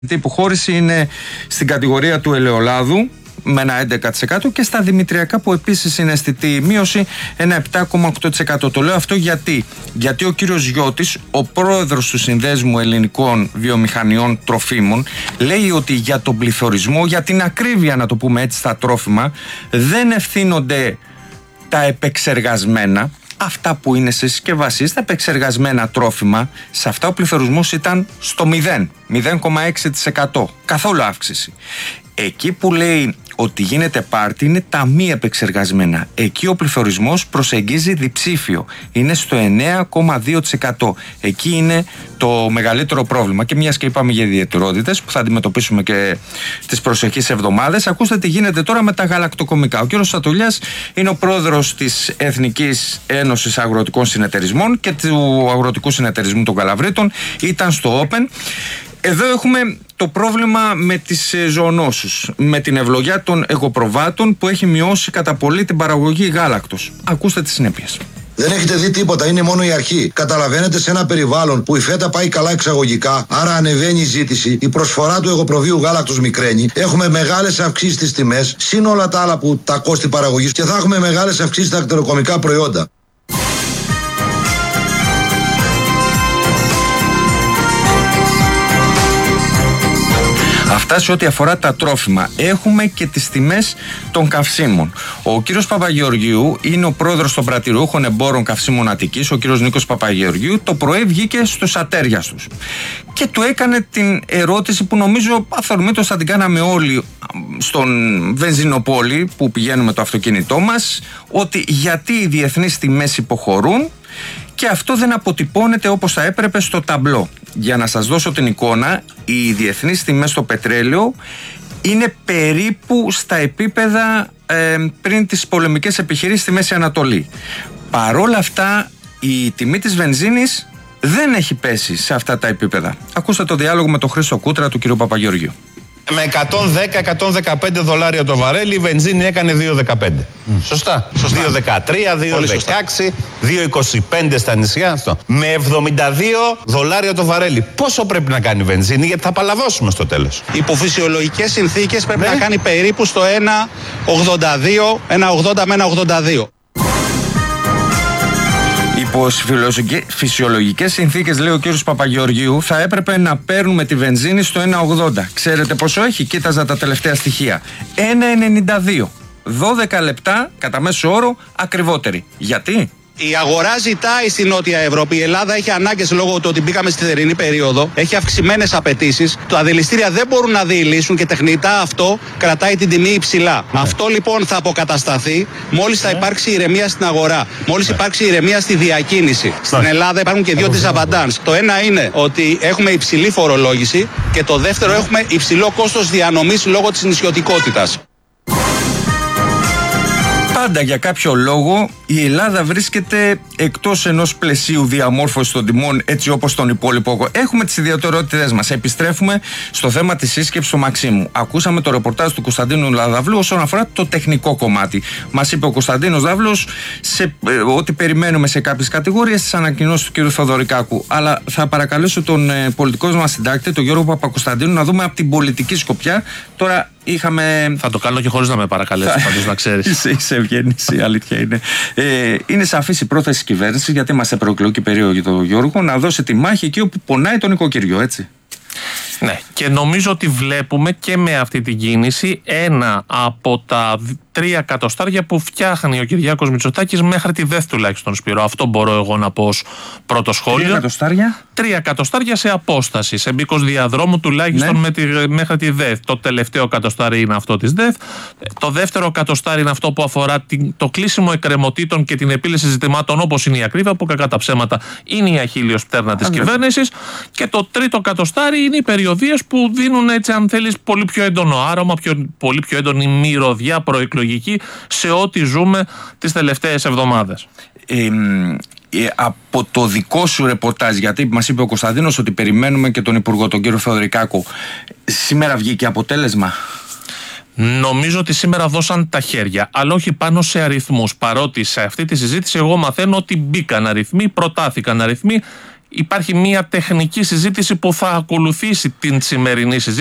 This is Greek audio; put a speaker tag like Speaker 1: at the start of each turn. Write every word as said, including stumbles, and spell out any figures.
Speaker 1: Η υποχώρηση είναι στην κατηγορία του ελαιολάδου με ένα έντεκα τοις εκατό και στα δημητριακά που επίσης είναι αισθητή μείωση ένα επτά κόμμα οκτώ τοις εκατό. Το λέω αυτό γιατί, γιατί ο κύριος Γιώτης, ο πρόεδρος του Συνδέσμου Ελληνικών Βιομηχανιών Τροφίμων, λέει ότι για τον πληθωρισμό, για την ακρίβεια να το πούμε έτσι στα τρόφιμα, δεν ευθύνονται τα επεξεργασμένα, αυτά που είναι σε συσκευασίες, τα επεξεργασμένα τρόφιμα. Σε αυτά ο πληθωρισμός ήταν στο μηδέν, μηδέν κόμμα έξι τοις εκατό, καθόλου αύξηση. Εκεί που λέει ότι γίνεται πάρτι είναι τα μη επεξεργασμένα. Εκεί ο πληθωρισμός προσεγγίζει διψήφιο. Είναι στο εννέα κόμμα δύο τοις εκατό. Εκεί είναι το μεγαλύτερο πρόβλημα. Και μιας και είπαμε για ιδιαιτερότητες που θα αντιμετωπίσουμε και τις προσεχείς εβδομάδες, ακούστε τι γίνεται τώρα με τα γαλακτοκομικά. Ο κ. Σατολιάς είναι ο πρόεδρος της Εθνικής Ένωσης Αγροτικών Συνεταιρισμών και του Αγροτικού Συνεταιρισμού των Καλαβρίτων. Ήταν στο Open. Εδώ έχουμε το πρόβλημα με τις ζωονόσους, με την ευλογιά των εγωπροβάτων που έχει μειώσει κατά πολύ την παραγωγή γάλακτος. Ακούστε τις συνέπειες.
Speaker 2: Δεν έχετε δει τίποτα, είναι μόνο η αρχή. Καταλαβαίνετε, σε ένα περιβάλλον που η φέτα πάει καλά εξαγωγικά, άρα ανεβαίνει η ζήτηση, η προσφορά του εγωπροβίου γάλακτος μικραίνει, έχουμε μεγάλες αυξήσεις στις τιμές, συν όλα τα άλλα που τα κόστη παραγωγής, και θα έχουμε μεγάλες αυξήσεις στα κτηνοκομικά προϊόντα.
Speaker 1: Αυτά σε ό,τι αφορά τα τρόφιμα. Έχουμε και τις τιμές των καυσίμων. Ο κύριος Παπαγεωργίου είναι ο πρόεδρος των πρατηριούχων εμπόρων καυσίμων Αττικής, ο κύριος Νίκος Παπαγεωργίου. Το πρωί βγήκε στους ατέριαστους και του έκανε την ερώτηση που νομίζω αυθορμήτως θα την κάναμε όλοι στον βενζινοπόλη που πηγαίνουμε το αυτοκίνητό μας, ότι γιατί οι διεθνείς τιμές υποχωρούν και αυτό δεν αποτυπώνεται όπως θα έπρεπε στο ταμπλό. Για να σας δώσω την εικόνα, οι διεθνείς τιμές στο πετρέλαιο είναι περίπου στα επίπεδα ε, πριν τις πολεμικές επιχειρήσεις στη Μέση Ανατολή. Παρόλα αυτά, η τιμή της βενζίνης δεν έχει πέσει σε αυτά τα επίπεδα. Ακούστε το διάλογο με τον Χρήστο Κούτρα του κ. Παπαγεωργίου.
Speaker 3: Με εκατόν δέκα με εκατόν δεκαπέντε δολάρια το βαρέλι, η βενζίνη έκανε δύο δεκαπέντε. Mm. Σωστά. Σωστά. δύο δεκατρία, δύο δεκαέξι, δύο είκοσι πέντε στα νησιά. Αυτό. Με εβδομήντα δύο δολάρια το βαρέλι. Πόσο πρέπει να κάνει η βενζίνη, γιατί θα παλαβώσουμε στο τέλος.
Speaker 4: Υπό φυσιολογικές συνθήκες πρέπει
Speaker 3: ναι.
Speaker 4: να κάνει περίπου στο ένα ογδόντα δύο, ένα ογδόντα με ένα ογδόντα δύο.
Speaker 1: Υπό φυσιολογικές συνθήκες, λέει ο κύριος Παπαγεωργίου, θα έπρεπε να παίρνουμε τη βενζίνη στο ένα ογδόντα. Ξέρετε πόσο έχει? Κοίταζα τα τελευταία στοιχεία. ένα ενενήντα δύο. δώδεκα λεπτά κατά μέσο όρο ακριβότερη. Γιατί?
Speaker 4: Η αγορά ζητάει στη Νότια Ευρώπη. Η Ελλάδα έχει ανάγκες λόγω του ότι μπήκαμε στη θερινή περίοδο. Έχει αυξημένες απαιτήσεις. Τα δηληστήρια δεν μπορούν να διηλύσουν και τεχνητά αυτό κρατάει την τιμή υψηλά. Ναι. Αυτό λοιπόν θα αποκατασταθεί μόλις ναι. θα υπάρξει ηρεμία στην αγορά. Μόλις ναι. υπάρξει ηρεμία στη διακίνηση. Ναι. Στην Ελλάδα υπάρχουν και δύο disadvantages. Το ένα είναι ότι έχουμε υψηλή φορολόγηση και το δεύτερο έχουμε υψηλό κόστος διανομής λόγω της νησιωτικότητας.
Speaker 1: Πάντα για κάποιο λόγο η Ελλάδα βρίσκεται εκτός ενός πλαισίου διαμόρφωσης των τιμών έτσι όπως τον υπόλοιπο. Έχουμε τις ιδιαιτερότητες μας. Επιστρέφουμε στο θέμα της σύσκεψης του Μαξίμου. Ακούσαμε το ρεπορτάζ του Κωνσταντίνου Λαδαβλού όσον αφορά το τεχνικό κομμάτι. Μας είπε ο Κωνσταντίνος Λαδαβλός σε, ε, ότι περιμένουμε σε κάποιες κατηγορίες τις ανακοινώσεις του κ. Θοδωρικάκου. Αλλά θα παρακαλέσω τον ε, πολιτικό μας συντάκτη, τον Γιώργο Παπακοσταντίνου, να δούμε από την πολιτική σκοπιά. Τώρα είχαμε.
Speaker 5: Θα το κάνω και χωρίς να με παρακαλέσει, πάντως να ξέρεις.
Speaker 1: Είσαι, είσαι ευγενής, η αλήθεια είναι. Ε, είναι σαφής η πρόθεση της κυβέρνησης, γιατί είμαστε προεκλογική περίοδο για τον Γιώργο, να δώσει τη μάχη εκεί όπου πονάει το νοικοκυριό, έτσι.
Speaker 5: Ναι, και νομίζω ότι βλέπουμε και με αυτή την κίνηση ένα από τα τρία κατοστάρια που φτιάχνει ο Κυριάκος Μητσοτάκης μέχρι τη ΔΕΘ τουλάχιστον, Σπύρο. Αυτό μπορώ εγώ να πω ως πρώτο σχόλιο.
Speaker 1: Τρία κατοστάρια.
Speaker 5: Τρία κατοστάρια σε απόσταση, σε μήκος διαδρόμου τουλάχιστον ναι. με τη, μέχρι τη ΔΕΘ. Το τελευταίο κατοστάρι είναι αυτό της ΔΕΘ. Το δεύτερο κατοστάρι είναι αυτό που αφορά την, το κλείσιμο εκκρεμωτήτων και την επίλυση ζητημάτων όπως είναι η ακρίβεια, που κακά τα ψέματα είναι η αχίλλειος πτέρνα της κυβέρνησης. Και το τρίτο κατοστάρι είναι οι περιοδίες που δίνουν, έτσι αν θέλεις, πολύ πιο έντονο άρωμα, πιο, πολύ πιο έντονη μυρωδιά προεκλογική σε ό,τι ζούμε τις τελευταίες εβδομάδες.
Speaker 1: Ε, ε, από το δικό σου ρεπορτάζ, γιατί μας είπε ο Κωνσταντίνος ότι περιμένουμε και τον Υπουργό, τον κύριο Θοδωρικάκο, σήμερα βγήκε αποτέλεσμα?
Speaker 5: Νομίζω ότι σήμερα δώσαν τα χέρια, αλλά όχι πάνω σε αριθμούς. Παρότι σε αυτή τη συζήτηση εγώ μαθαίνω ότι μπήκαν αριθμοί, προτάθηκαν αριθμοί υπάρχει μια τεχνική συζήτηση που θα ακολουθήσει την σημερινή συζήτηση.